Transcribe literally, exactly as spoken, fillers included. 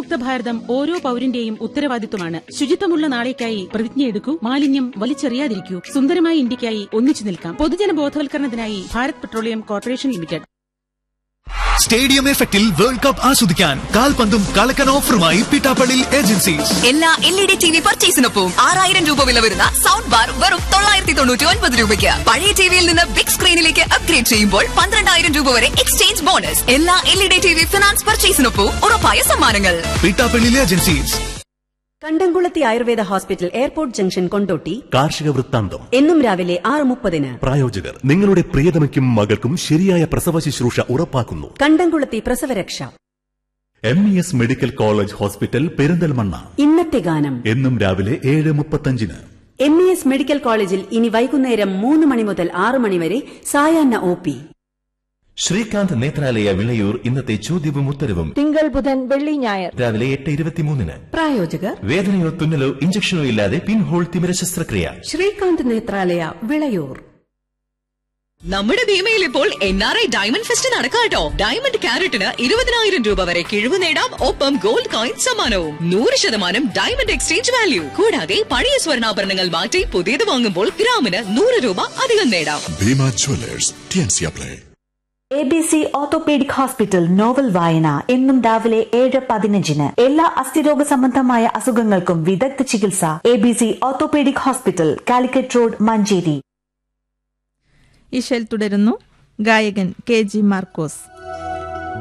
മുക്ത ഭാരതം ഓരോ പൌരന്റെയും ഉത്തരവാദിത്വമാണ്. ശുചിത്വമുള്ള നാളേക്കായി പ്രതിജ്ഞയെടുക്കൂ. മാലിന്യം വലിച്ചെറിയാതിരിക്കൂ. സുന്ദരമായ ഇന്ത്യയ്ക്കായി ഒന്നിച്ചു നിൽക്കാം. പൊതുജന ബോധവൽക്കരണത്തിനായി Bharat petroleum corporation limited. Stadium എഫക്റ്റിൽ വേൾഡ് കപ്പ് ആസ്വദിക്കാൻ കാൽപന്തും കളക്കൻ ഓഫറുമായി പിട്ടാപ്പള്ളി ഏജൻസീസ്. എല്ലാ L E D T V പർച്ചേസിനൊപ്പം ആറായിരം രൂപ വില വരുന്ന സൗണ്ട് ബാർ വെറും തൊള്ളായിരത്തി തൊണ്ണൂറ്റി ഒൻപത് രൂപയ്ക്ക്. പഴയ ടിവിയിൽ നിന്ന് ബിഗ് സ്ക്രീനിലേക്ക് അപ്ഗ്രേഡ് ചെയ്യുമ്പോൾ പന്ത്രണ്ടായിരം രൂപ വരെ എക്സ്ചേഞ്ച് ബോണസ്. എല്ലാ L E D T V finance പർച്ചേസിനൊപ്പം ഉറപ്പായ സമ്മാനങ്ങൾ. പിട്ടാപ്പള്ളി ഏജൻസീസ്. കണ്ടംകുളത്തി Ayurveda hospital airport junction Kondotty. കാർഷിക വൃത്താന്തം എന്നും രാവിലെ ആറ് മുപ്പതിന്. പ്രായോജകർ നിങ്ങളുടെ പ്രിയതമയ്ക്കും മകൾക്കും ശരിയായ പ്രസവ ശുശ്രൂഷ ഉറപ്പാക്കുന്നു. കണ്ടംകുളത്തി പ്രസവരക്ഷ. M E S medical college hospital Perinthalmanna. ഇന്നത്തെ ഗാനം എന്നും രാവിലെ ഏഴ് മുപ്പത്തഞ്ചിന്. എം ഇ എസ് മെഡിക്കൽ കോളേജിൽ ഇനി വൈകുന്നേരം മൂന്ന് മണി മുതൽ ആറ് മണിവരെ സായാഹ്ന ഒ പി. ശ്രീകാന്ത് നേത്രാലയ വിളയൂർ ഇന്നത്തെ ചോദ്യവും ഉത്തരവും തിങ്കൾ ബുധൻ വെള്ളി ഞായർ രാവിലെ എട്ട് ഇരുപത്തിമൂന്നിന്. പ്രായോജകർ വേദനയോ തുന്നലോ ഇഞ്ചക്ഷനോ ഇല്ലാതെ പിൻഹോൾ തിമിര ശസ്ത്രക്രിയ. ശ്രീകാന്ത് നേത്രാലയ വിളയൂർ. നമ്മുടെ ഭീമയിൽ ഇപ്പോൾ N R I diamond fest നടക്കാട്ടോ. Diamond ക്യാരറ്റിന് ഇരുപതിനായിരം രൂപ വരെ കിഴിവ് നേടാം. ഒപ്പം ഗോൾഡ് കോയിൻ സമ്മാനവും. നൂറ് ശതമാനം ഡയമണ്ട് എക്സ്ചേഞ്ച് വാല്യൂ. കൂടാതെ പഴയ സ്വർണ്ണാഭരണങ്ങൾ മാറ്റി പുതിയത് വാങ്ങുമ്പോൾ ഗ്രാമിന് നൂറ് രൂപ അധികം നേടാം. Bhima Jewellers T N C apply. A B C orthopaedic hospital novel വായന എന്നും രാവിലെ ഏഴ് പതിനഞ്ചിന്. എല്ലാ അസ്ഥിരോഗ സംബന്ധമായ അസുഖങ്ങൾക്കും വിദഗ്ധ ചികിത്സ. A B C orthopaedic hospital, Calicut road, Manjeri. Ishal തുടരുന്നു. ഗായകൻ കെ ജി മാർക്കോസ്.